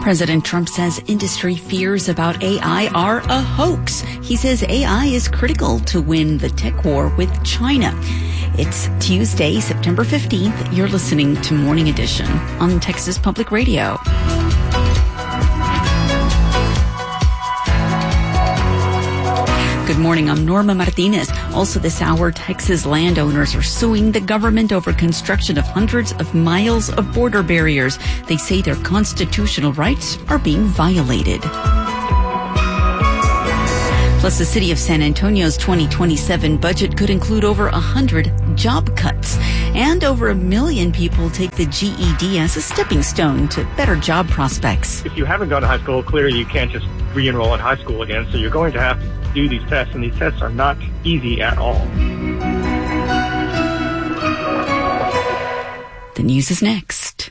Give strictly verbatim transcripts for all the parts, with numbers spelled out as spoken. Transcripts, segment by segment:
President Trump says industry fears about A I are a hoax. He says A I is critical to win the tech war with China. It's Tuesday, September fifteenth. You're listening to Morning Edition on Texas Public Radio. Good morning. I'm Norma Martinez. Also this hour, Texas landowners are suing the government over construction of hundreds of miles of border barriers. They say their constitutional rights are being violated. Plus, the city of San Antonio's twenty twenty-seven budget could include over one hundred job cuts. And over a million people take the G E D as a stepping stone to better job prospects. If you haven't gone to high school, clearly you can't just re-enroll in high school again. So you're going to have to do these tests, and these tests are not easy at all. The news is next.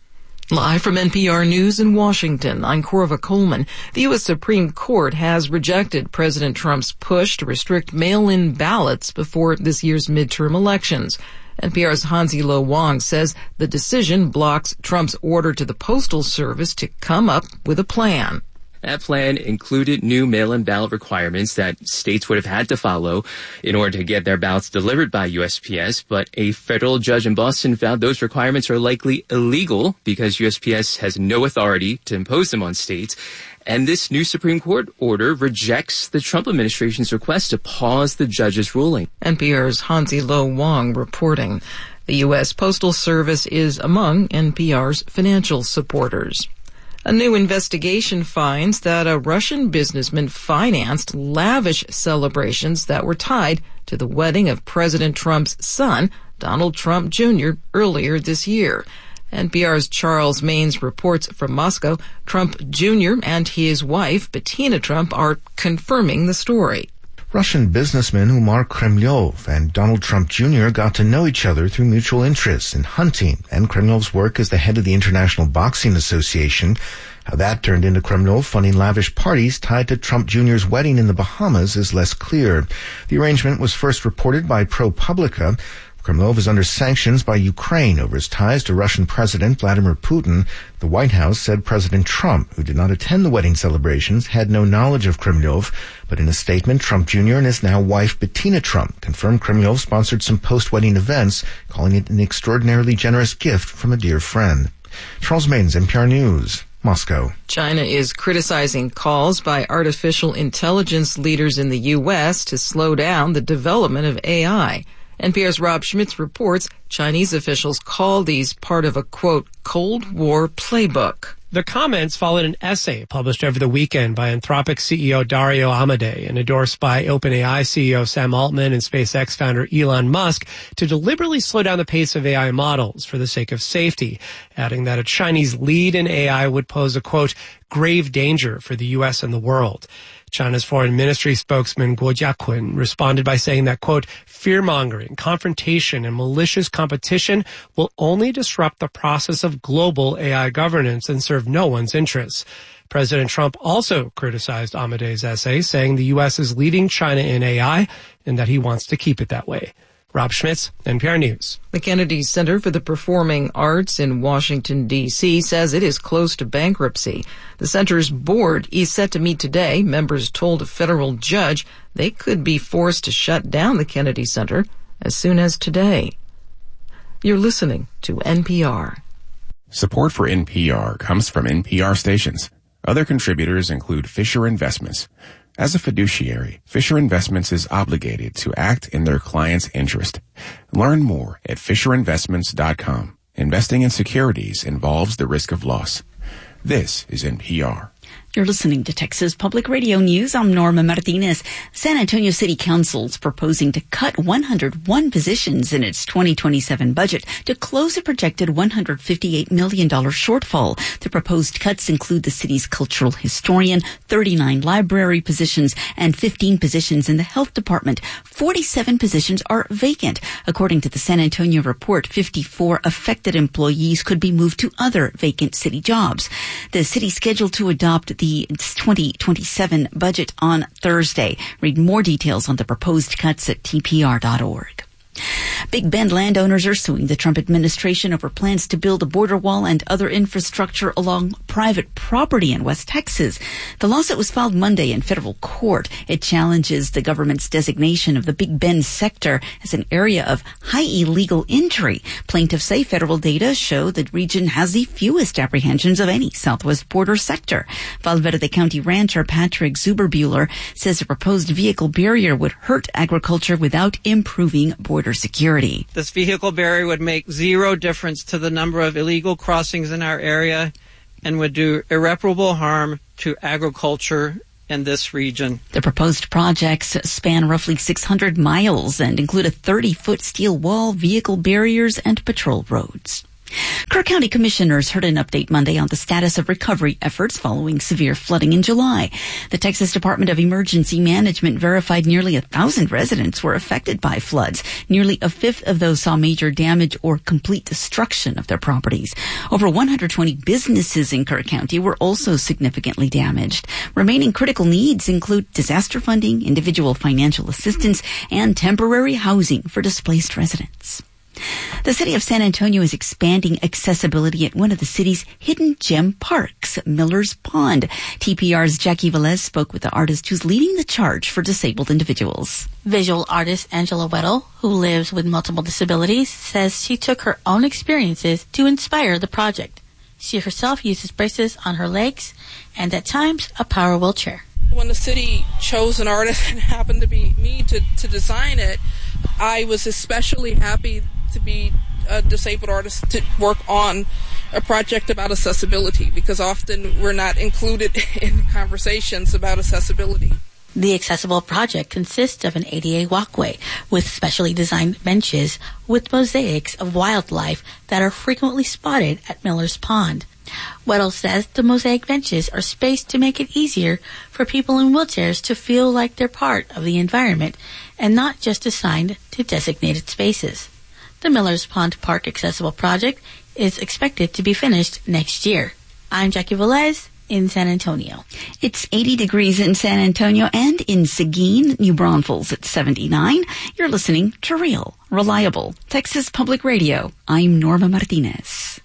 Live from N P R News in Washington, I'm Corva Coleman. The U S Supreme Court has rejected President Trump's push to restrict mail-in ballots before this year's midterm elections. N P R's Hansi Lo Wang says the decision blocks Trump's order to the Postal Service to come up with a plan. That plan included new mail-in ballot requirements that states would have had to follow in order to get their ballots delivered by U S P S, but a federal judge in Boston found those requirements are likely illegal because U S P S has no authority to impose them on states. And this new Supreme Court order rejects the Trump administration's request to pause the judge's ruling. N P R's Hansi Lo Wang reporting. The U S Postal Service is among N P R's financial supporters. A new investigation finds that a Russian businessman financed lavish celebrations that were tied to the wedding of President Trump's son, Donald Trump Junior, earlier this year. N P R's Charles Maines reports from Moscow. Trump Junior and his wife, Bettina Trump, are confirming the story. Russian businessman Umar Kremlov and Donald Trump Junior got to know each other through mutual interests in hunting and Kremlov's work as the head of the International Boxing Association. How that turned into Kremlov funding lavish parties tied to Trump Junior's wedding in the Bahamas is less clear. The arrangement was first reported by ProPublica. Kremlov is under sanctions by Ukraine over his ties to Russian President Vladimir Putin. The White House said President Trump, who did not attend the wedding celebrations, had no knowledge of Kremlov. But in a statement, Trump Junior and his now wife Bettina Trump confirmed Kremlov sponsored some post-wedding events, calling it an extraordinarily generous gift from a dear friend. Charles Maines, N P R News, Moscow. China is criticizing calls by artificial intelligence leaders in the U S to slow down the development of A I. N P R's Rob Schmitz reports Chinese officials call these part of a, quote, Cold War playbook. The comments followed an essay published over the weekend by Anthropic C E O Dario Amodei and endorsed by OpenAI C E O Sam Altman and SpaceX founder Elon Musk to deliberately slow down the pace of A I models for the sake of safety, adding that a Chinese lead in A I would pose a, quote, grave danger for the U S and the world. China's foreign ministry spokesman Guo Jiaqun responded by saying that, quote, fear-mongering, confrontation, and malicious competition will only disrupt the process of global A I governance and serve no one's interests. President Trump also criticized Amodei's essay, saying the U S is leading China in A I and that he wants to keep it that way. Rob Schmitz, N P R News. The Kennedy Center for the Performing Arts in Washington, D C says it is close to bankruptcy. The center's board is set to meet today. Members told a federal judge they could be forced to shut down the Kennedy Center as soon as today. You're listening to N P R. Support for N P R comes from N P R stations. Other contributors include Fisher Investments. As a fiduciary, Fisher Investments is obligated to act in their client's interest. Learn more at fisher investments dot com. Investing in securities involves the risk of loss. This is N P R. You're listening to Texas Public Radio News. I'm Norma Martinez. San Antonio City Council's proposing to cut one hundred one positions in its twenty twenty-seven budget to close a projected one hundred fifty-eight million dollars shortfall. The proposed cuts include the city's cultural historian, thirty-nine library positions, and fifteen positions in the health department. forty-seven positions are vacant. According to the San Antonio report, fifty-four affected employees could be moved to other vacant city jobs. The city scheduled to adopt the The twenty twenty-seven budget on Thursday. Read more details on the proposed cuts at T P R dot org. Big Bend landowners are suing the Trump administration over plans to build a border wall and other infrastructure along private property in West Texas. The lawsuit was filed Monday in federal court. It challenges the government's designation of the Big Bend sector as an area of high illegal entry. Plaintiffs say federal data show the region has the fewest apprehensions of any southwest border sector. Valverde County rancher Patrick Zuberbuehler says a proposed vehicle barrier would hurt agriculture without improving border security. This vehicle barrier would make zero difference to the number of illegal crossings in our area and would do irreparable harm to agriculture in this region. The proposed projects span roughly six hundred miles and include a thirty-foot steel wall, vehicle barriers, and patrol roads. Kerr County commissioners heard an update Monday on the status of recovery efforts following severe flooding in July. The Texas Department of Emergency Management verified nearly a thousand residents were affected by floods. Nearly a fifth of those saw major damage or complete destruction of their properties. Over one hundred twenty businesses in Kerr County were also significantly damaged. Remaining critical needs include disaster funding, individual financial assistance, and temporary housing for displaced residents. The city of San Antonio is expanding accessibility at one of the city's hidden gem parks, Miller's Pond. T P R's Jackie Velez spoke with the artist who's leading the charge for disabled individuals. Visual artist Angela Weddle, who lives with multiple disabilities, says she took her own experiences to inspire the project. She herself uses braces on her legs and at times a power wheelchair. When the city chose an artist and happened to be me to, to design it, I was especially happy to be a disabled artist to work on a project about accessibility, because often we're not included in conversations about accessibility. The Accessible Project consists of an A D A walkway with specially designed benches with mosaics of wildlife that are frequently spotted at Miller's Pond. Weddle says the mosaic benches are spaced to make it easier for people in wheelchairs to feel like they're part of the environment and not just assigned to designated spaces. The Miller's Pond Park Accessible Project is expected to be finished next year. I'm Jackie Velez in San Antonio. It's eighty degrees in San Antonio and in Seguin, New Braunfels at seventy-nine. You're listening to Real, Reliable Texas Public Radio. I'm Norma Martinez.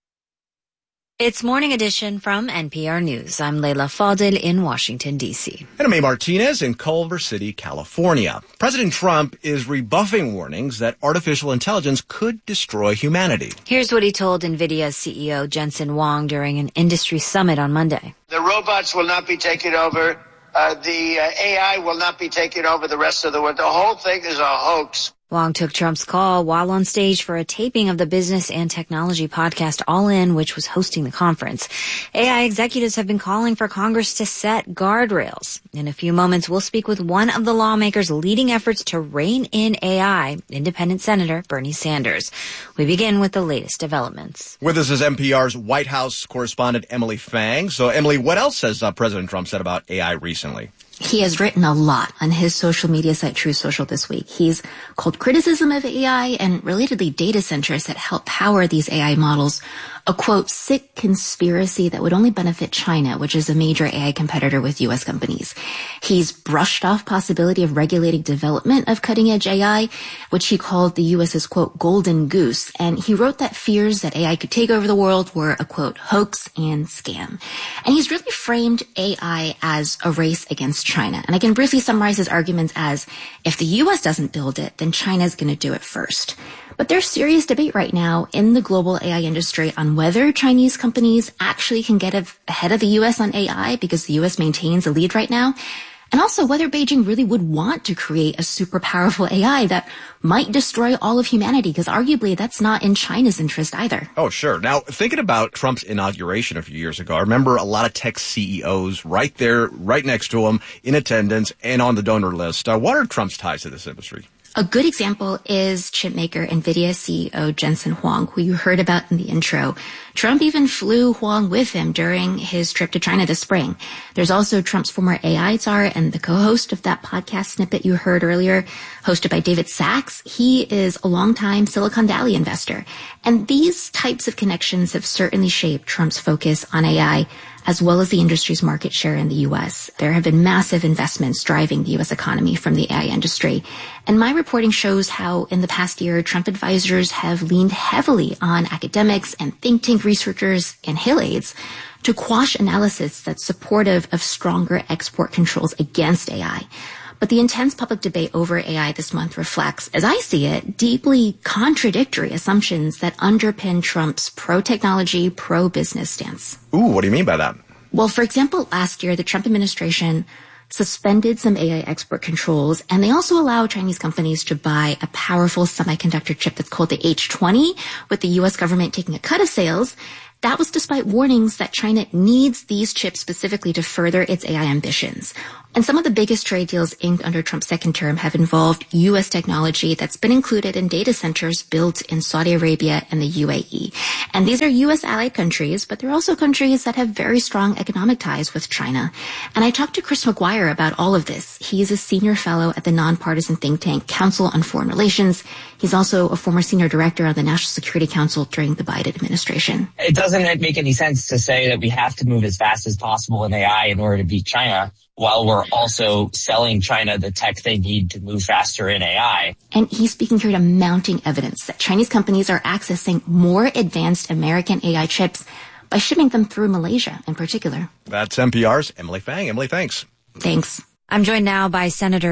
It's Morning Edition from N P R News. I'm Leila Fadil in Washington, D C. And I'm A. Martinez in Culver City, California. President Trump is rebuffing warnings that artificial intelligence could destroy humanity. Here's what he told NVIDIA C E O Jensen Huang during an industry summit on Monday. The robots will not be taking over. Uh, the uh, A I will not be taking over the rest of the world. The whole thing is a hoax. Huang took Trump's call while on stage for a taping of the business and technology podcast All In, which was hosting the conference. A I executives have been calling for Congress to set guardrails. In a few moments, we'll speak with one of the lawmakers leading efforts to rein in A I, Independent Senator Bernie Sanders. We begin with the latest developments. With us is N P R's White House correspondent Emily Fang. So, Emily, what else has uh, President Trump said about A I recently? He has written a lot on his social media site, Truth Social, this week. He's called criticism of A I and relatedly data centers that help power these A I models a, quote, sick conspiracy that would only benefit China, which is a major A I competitor with U S companies. He's brushed off possibility of regulating development of cutting-edge A I, which he called the US's, quote, golden goose. And he wrote that fears that A I could take over the world were a, quote, hoax and scam. And he's really framed A I as a race against China. And I can briefly summarize his arguments as, if the U S doesn't build it, then China's going to do it first. But there's serious debate right now in the global A I industry on whether Chinese companies actually can get ahead of the U S on A I, because the U S maintains a lead right now, and also whether Beijing really would want to create a super powerful A I that might destroy all of humanity, because arguably that's not in China's interest either. Oh, sure. Now, thinking about Trump's inauguration a few years ago, I remember a lot of tech C E Os right there, right next to him, in attendance and on the donor list. Uh, what are Trump's ties to this industry? A good example is chipmaker NVIDIA C E O Jensen Huang, who you heard about in the intro. Trump even flew Huang with him during his trip to China this spring. There's also Trump's former A I czar and the co-host of that podcast snippet you heard earlier, hosted by David Sachs. He is a longtime Silicon Valley investor. And these types of connections have certainly shaped Trump's focus on A I, as well as the industry's market share in the U S. There have been massive investments driving the U S economy from the A I industry. And my reporting shows how in the past year, Trump advisors have leaned heavily on academics and think tanks trained researchers and Hill aides to quash analysis that's supportive of stronger export controls against A I. But the intense public debate over A I this month reflects, as I see it, deeply contradictory assumptions that underpin Trump's pro-technology, pro-business stance. Ooh, what do you mean by that? Well, for example, last year, the Trump administration suspended some A I export controls, and they also allow Chinese companies to buy a powerful semiconductor chip that's called the H twenty, with the U S government taking a cut of sales. That was despite warnings that China needs these chips specifically to further its A I ambitions. And some of the biggest trade deals inked under Trump's second term have involved U S technology that's been included in data centers built in Saudi Arabia and the U A E. And these are U S allied countries, but they're also countries that have very strong economic ties with China. And I talked to Chris McGuire about all of this. He's a senior fellow at the nonpartisan think tank Council on Foreign Relations. He's also a former senior director on the National Security Council during the Biden administration. It doesn't make any sense to say that we have to move as fast as possible in A I in order to beat China, while we're also selling China the tech they need to move faster in A I. And he's speaking here to mounting evidence that Chinese companies are accessing more advanced American A I chips by shipping them through Malaysia in particular. That's N P R's Emily Fang. Emily, thanks. Thanks. I'm joined now by Senator